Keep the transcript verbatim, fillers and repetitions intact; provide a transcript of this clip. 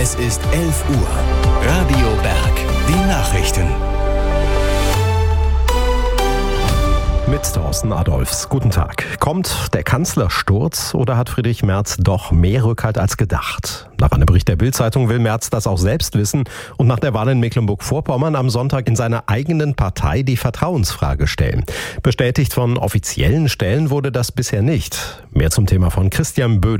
Es ist elf Uhr. Radio Berg. Die Nachrichten. Mit Thorsten Adolfs. Guten Tag. Kommt der Kanzlersturz oder hat Friedrich Merz doch mehr Rückhalt als gedacht? Nach einem Bericht der Bild-Zeitung will Merz das auch selbst wissen und nach der Wahl in Mecklenburg-Vorpommern am Sonntag in seiner eigenen Partei die Vertrauensfrage stellen. Bestätigt von offiziellen Stellen wurde das bisher nicht. Mehr zum Thema von Christian Böde.